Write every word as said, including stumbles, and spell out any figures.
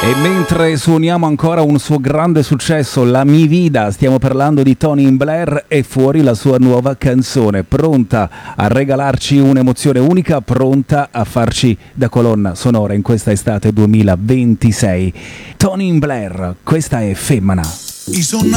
E mentre suoniamo ancora un suo grande successo, La Mi Vida, stiamo parlando di Tony Blair, e fuori la sua nuova canzone, pronta a regalarci un'emozione unica, pronta a farci da colonna sonora in questa estate duemilaventisei. Tony Blair, questa è Femmina.